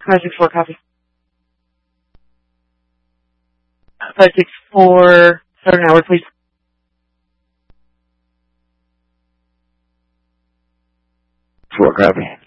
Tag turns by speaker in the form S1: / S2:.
S1: 564 copy. 564, start an hour, please.
S2: 4 copy.